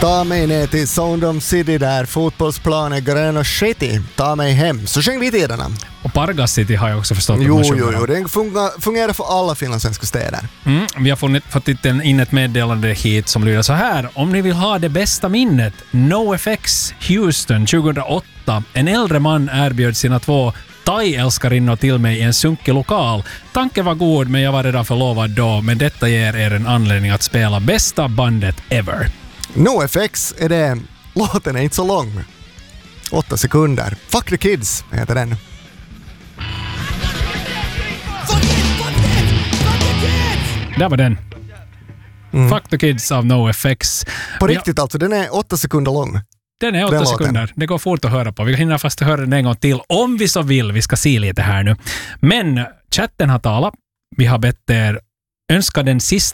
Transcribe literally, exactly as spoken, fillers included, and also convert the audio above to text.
Ta mig ner till Soundom City där fotbollsplanen grön och skitig. Ta mig hem. Så sjöng vi tiderna. Och Pargas City har jag också förstått. Jo, jo, jo. Det fungerar, fungerar för alla finlandssvenska städer. Mm, vi har fått, fått in ett meddelande hit som lyder så här. Om ni vill ha det bästa minnet. NoFX Houston tjugohundraåtta. En äldre man erbjöd sina två thai-älskarinnor till mig i en sunkig lokal. Tanken var god, men jag var redan förlovad då. Men detta ger er en anledning att spela bästa bandet ever. NoFX är det... Låten är inte så lång. Åtta sekunder. Fuck the Kids heter den. Där var den. Mm. Fuck the Kids av NoFX. På riktigt alltså, den är åtta sekunder lång. Den är åtta den sekunder. Låten. Det går fort att höra på. Vi hinner fast höra den en gång till. Om vi så vill. Vi ska se lite här nu. Men chatten har talat. Vi har bett er önska den sista